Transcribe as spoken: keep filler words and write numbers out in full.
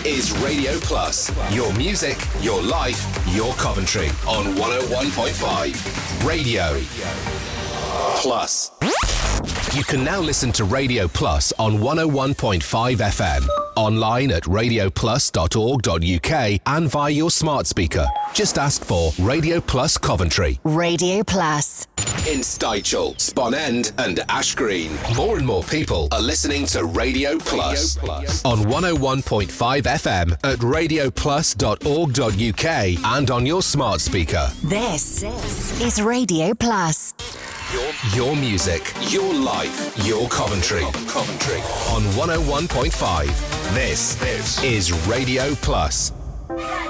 is Radio Plus. Your music, your life, your Coventry on one oh one point five. Radio Plus. You can now listen to Radio Plus on one oh one point five F M, online at radio plus dot org dot U K and via your smart speaker. Just ask for Radio Plus Coventry. Radio Plus. In Stychel, Spon End and Ash Green, more and more people are listening to Radio Plus, Radio Plus. On one oh one point five F M at radio plus dot org dot U K and on your smart speaker. This is Radio Plus. Your, your music, your life, your Coventry. Coventry. On one oh one point five. This, this is Radio Plus.